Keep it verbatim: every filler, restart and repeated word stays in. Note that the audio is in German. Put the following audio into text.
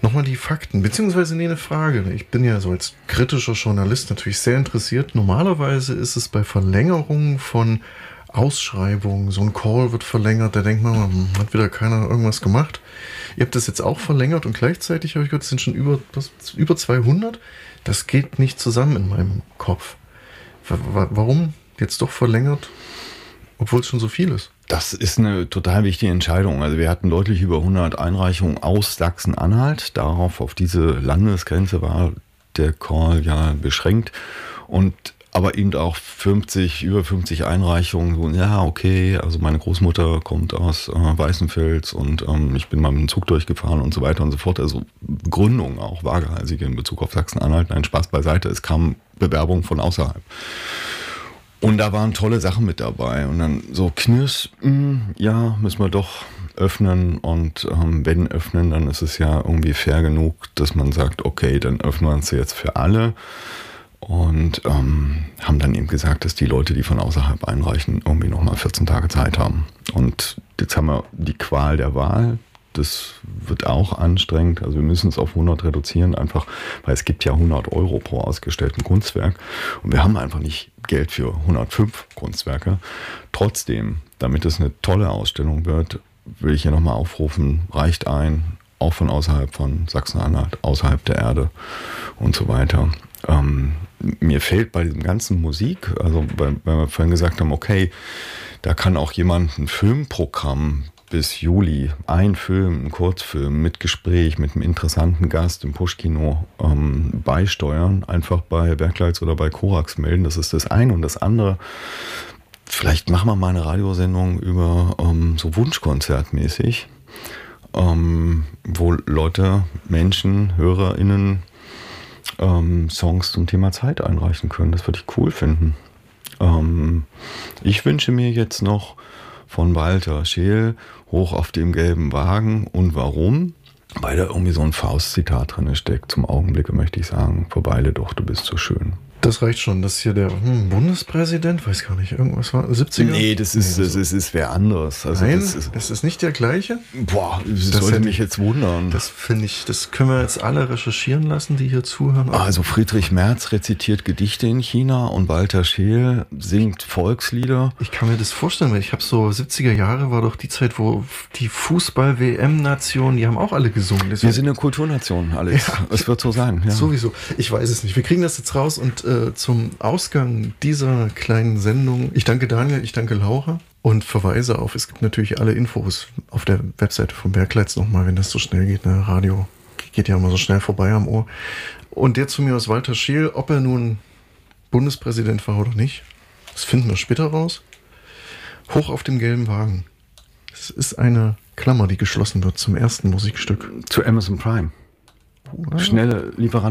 Nochmal die Fakten, beziehungsweise nee, eine Frage. Ich bin ja so als kritischer Journalist natürlich sehr interessiert. Normalerweise ist es bei Verlängerungen von Ausschreibungen, so ein Call wird verlängert, da denkt man, hm, hat wieder keiner irgendwas gemacht. Ihr habt das jetzt auch verlängert und gleichzeitig habe ich gehört, es sind schon über, was, über zweihundert. Das geht nicht zusammen in meinem Kopf. Warum jetzt doch verlängert, obwohl es schon so viel ist? Das ist eine total wichtige Entscheidung. Also wir hatten deutlich über hundert Einreichungen aus Sachsen-Anhalt. Darauf, auf diese Landesgrenze war der Call ja beschränkt. Und aber eben auch fünfzig, über fünfzig Einreichungen. So, ja, okay, also meine Großmutter kommt aus äh, Weißenfels und ähm, ich bin mal mit dem Zug durchgefahren und so weiter und so fort. Also Begründungen auch, wagehalsige in Bezug auf Sachsen-Anhalt. Nein, Spaß beiseite. Es kamen Bewerbungen von außerhalb. Und da waren tolle Sachen mit dabei. Und dann so Knirsch, mh, ja, müssen wir doch öffnen. Und ähm, wenn öffnen, dann ist es ja irgendwie fair genug, dass man sagt, okay, dann öffnen wir uns jetzt für alle. Und ähm, haben dann eben gesagt, dass die Leute, die von außerhalb einreichen, irgendwie nochmal vierzehn Tage Zeit haben. Und jetzt haben wir die Qual der Wahl. Das wird auch anstrengend. Also wir müssen es auf hundert reduzieren, einfach weil es gibt ja hundert Euro pro ausgestellten Kunstwerk. Und wir haben einfach nicht Geld für hundertfünf Kunstwerke. Trotzdem, damit es eine tolle Ausstellung wird, will ich hier nochmal aufrufen, reicht ein, auch von außerhalb von Sachsen-Anhalt, außerhalb der Erde und so weiter. Ähm, mir fehlt bei diesem ganzen Musik, also weil, weil wir vorhin gesagt haben, okay, da kann auch jemand ein Filmprogramm bis Juli, ein Film, ein Kurzfilm mit Gespräch, mit einem interessanten Gast im Push-Kino ähm, beisteuern, einfach bei Bergleitz oder bei Korax melden, das ist das eine. Und das andere, vielleicht machen wir mal eine Radiosendung über ähm, so Wunschkonzertmäßig, ähm, wo Leute, Menschen, HörerInnen ähm, Songs zum Thema Zeit einreichen können. Das würde ich cool finden. Ähm, ich wünsche mir jetzt noch von Walter Scheel Hoch auf dem gelben Wagen. Und warum? Weil da irgendwie so ein Faust-Zitat drin steckt. Zum Augenblick möchte ich sagen, verweile doch, du bist so schön. Das reicht schon. Das ist hier der hm, Bundespräsident, weiß gar nicht, irgendwas war, siebziger? Nee, das ist, nee, das ist, ist wer anderes. Also Nein, das ist, das ist nicht der gleiche? Boah, das, das sollte mich jetzt wundern. Das finde ich, das können wir jetzt alle recherchieren lassen, die hier zuhören. Also Friedrich Merz rezitiert Gedichte in China und Walter Scheel singt Volkslieder. Ich kann mir das vorstellen, weil ich habe so siebziger Jahre war doch die Zeit, wo die Fußball-W M-Nationen, die haben auch alle gesungen. Deswegen, wir sind eine Kulturnation, Alex. Ja, es wird so sein. Ja. Sowieso. Ich weiß es nicht. Wir kriegen das jetzt raus und äh, zum Ausgang dieser kleinen Sendung, ich danke Daniel, ich danke Laura und verweise auf, es gibt natürlich alle Infos auf der Webseite von Bergleitz nochmal, wenn das so schnell geht. Ne? Radio geht ja immer so schnell vorbei am Ohr. Und der zu mir aus Walter Scheel, ob er nun Bundespräsident war oder nicht, das finden wir später raus. Hoch auf dem gelben Wagen. Es ist eine Klammer, die geschlossen wird zum ersten Musikstück. Zu Amazon Prime. Schnelle Lieferanten.